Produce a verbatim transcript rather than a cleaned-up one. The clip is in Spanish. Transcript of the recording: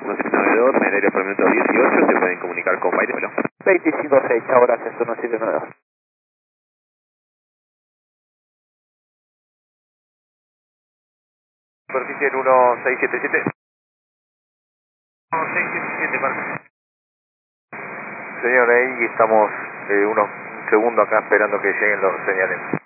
uno siete nueve dos, Medario por minuto dieciocho, se pueden comunicar con Baile. veinticinco seis, chao, gracias, uno siete nueve dos. Superficie en uno seis siete siete. uno seis siete siete, Marco. Señor, ahí estamos eh, unos segundos acá esperando que lleguen los señales.